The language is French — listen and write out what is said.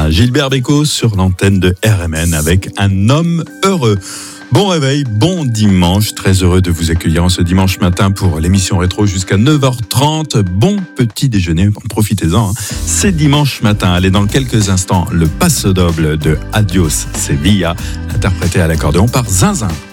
matin. Gilbert Bécaud sur l'antenne de RMN avec Un homme heureux. Bon réveil, bon dimanche. Très heureux de vous accueillir en ce dimanche matin pour l'émission rétro jusqu'à 9h30. Bon petit déjeuner, profitez-en. C'est dimanche matin. Allez, dans quelques instants, le passo doble de Adios Sevilla, interprété à l'accordéon par Zinzin.